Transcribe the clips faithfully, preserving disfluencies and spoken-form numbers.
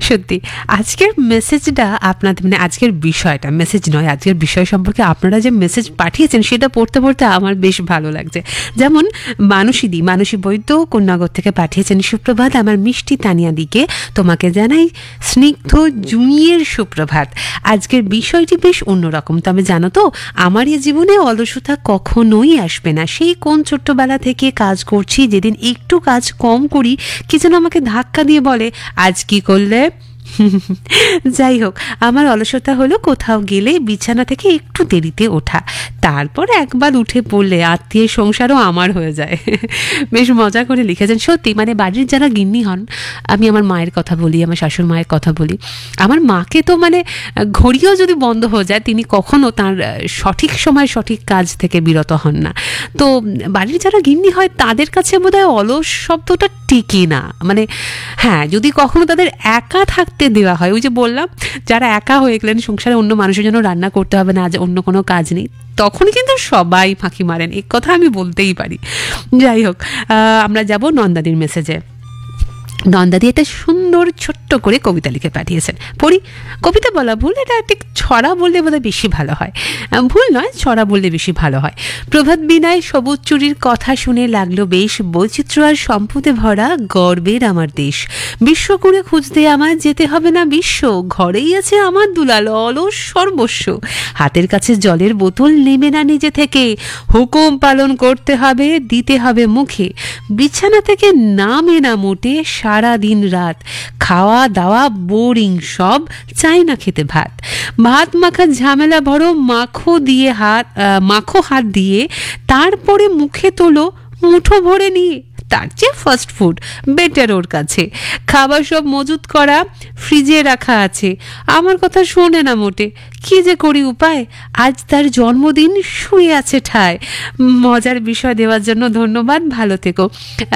সত্যি আজকের মেসেজটা আপনাদের মানে আজকের বিষয়টা মেসেজ নয়, আজকের বিষয় সম্পর্কে আপনারা যে মেসেজ পাঠিয়েছেন সেটা পড়তে পড়তে আমার বেশ ভালো লাগছে। যেমন মানসীদি মানসী বৈদ্য কন্যাগর থেকে পাঠিয়েছেন, সুপ্রভাত আমার মিষ্টি তানিয়াদিকে তোমাকে জানাই স্নিগ্ধ জুঁইয়ের সুপ্রভাত। আজকের বিষয়টি বেশ অন্যরকম, তবে জানো তো আমার এই জীবনে অলসতা কখনোই আসবে না। সেই কোন ছোট্টবেলা থেকে কাজ করছি, যেদিন একটু কাজ কম করি কি যেন আমাকে ধাক্কা দিয়ে বলে আজ কি করলে। যাই হোক, আমার অলসতা হলো কোথাও গেলে বিছানা থেকে একটু দেরিতে ওঠা, তারপর একবার উঠে পড়লে আত্মীয় সংসারও আমার হয়ে যায়। বেশ মজা করে লিখেছেন। সত্যি মানে বাড়ির যারা গিন্নি হন, আমি আমার মায়ের কথা বলি, আমার শাশুড়ি মায়ের কথা বলি, আমার মাকে তো মানে ঘড়িও যদি বন্ধ হয়ে যায় তিনি কখনো তার সঠিক সময় সঠিক কাজ থেকে বিরত হন না। তো বাড়ির যারা গিন্নি হয় তাদের কাছে বোধহয় অলস শব্দটা টিকে না। মানে হ্যাঁ, যদি কখনো তাদের একা থাকতে দেওয়া হয়, ওই যে বললাম যারা একা হয়ে গেলেন সংসারে, অন্য মানুষের জন্য রান্না করতে হবে না, আজ অন্য কোনো কাজ নেই, তখন কিন্তু সবাই ফাঁকি মারেন, এই কথা আমি বলতেই পারি। যাই হোক, আমরা যাব নন্দাদির মেসেজে। নন্দাদি একটা সুন্দর ছোট্ট করে কবিতা লিখে পাঠিয়েছেন, পড়ি। কবিতা বলা ভুল, এটা ঠিক ছড়া বললে বোধহয় বেশি ভালো হয়। ভুল নয়, ছড়া বললে বেশি ভালো হয়। প্রভাত বিনায় সবুজ চুরির কথা শুনে লাগলো বেশ, বৈচিত্র্য আর সম্পদে ভরা গর্বের আমার দেশ। বিশ্ব করে খুঁজতে আমার যেতে হবে না বিশ্ব, ঘরেই আছে আমার দুলাল অলস সর্বস্ব। হাতের কাছে জলের বোতল নেবে না নিজে থেকে, হুকুম পালন করতে হবে দিতে হবে মুখে। বিছানা থেকে নামে না মোটে সারা দিন রাত, খাওয়া দাওয়া বোরিং সব, চাই না খেতে ভাত। ভাত মাখার ঝামেলা বড়, মাখো দিয়ে হাত মাখো হাত দিয়ে, তারপরে মুখে তোলো মুঠো ভরে নিয়ে। তার চেয়ে ফাস্ট ফুড বেটার ওর কাছে। খাবার সব মজুত করা ফ্রিজে রাখা আছে, আমার কথা শোনে না মোটে। কি যে করি উপায়, আজ তার জন্মদিন শুয়ে আছে ঠায়। মজার বিষয় দেওয়ার জন্য ধন্যবাদ, ভালো থেকো।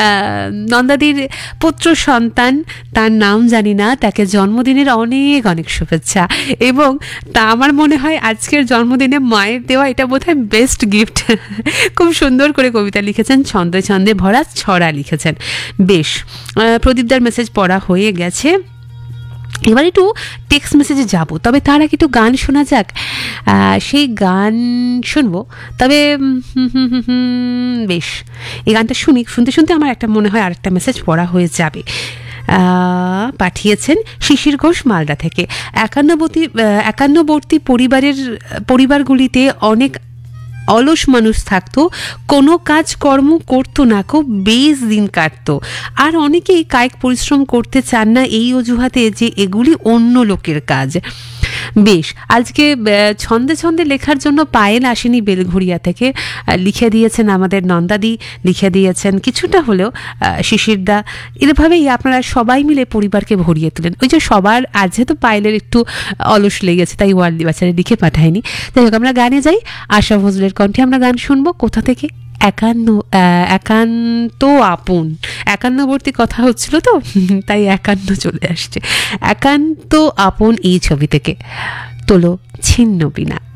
নন্দাদির পুত্র সন্তান, তার নাম জানি না, তাকে জন্মদিনের অনেক অনেক শুভেচ্ছা। এবং তা আমার মনে হয় আজকের জন্মদিনে মায়ের দেওয়া এটা বোধহয় বেস্ট গিফট। খুব সুন্দর করে কবিতা লিখেছেন, ছন্দে ছন্দে ভরা ছড়া লিখেছেন। বেশ, প্রদীপদার মেসেজ পড়া হয়ে গেছে, এবার একটু টেক্সট মেসেজে যাব, তবে তার আগে একটু গান শোনা যাক। সেই গান শুনবো, তবে বেশ এই গানটা শুনি, শুনতে শুনতে আমার একটা মনে হয় আরেকটা মেসেজ পড়া হয়ে যাবে। পাঠিয়েছেন শিশির ঘোষ মালদা থেকে। একান্নবর্তী একান্নবর্তী পরিবারের পরিবারগুলিতে অনেক অলস মানুষ থাকতো, কোনো কাজ কর্ম করতো না, খুব বেশ দিন কাটতো। আর অনেকেই কায়িক পরিশ্রম করতে চান না এই অজুহাতে যে এগুলি অন্য লোকের কাজ। বেশ, আজকে ছন্দে ছন্দে লেখার জন্য পায়েল আসেনি বেলঘড়িয়া থেকে, লিখে দিয়েছেন আমাদের নন্দাদি, লিখে দিয়েছেন কিছুটা হলেও শিশিরদা। এভাবেই আপনারা সবাই মিলে পরিবারকে ভরিয়ে তোলেন। ওই যে সবার আজ যেহেতু পায়েলের একটু অলস লেগেছে তাই ওয়ার্ল্ড বাচ্চারা লিখে পাঠায়নি। যাই হোক, আমরা গানে যাই। আশা ফজলের কণ্ঠে আমরা গান শুনবো। কোথা থেকে? একান্ন একান্ত আপন, একান্নবর্তী কথা হচ্ছিল তো তাই একান্ন চলে আসছে। একান্ত আপন এই ছবি থেকে তোলো ছিন্ন বিনা।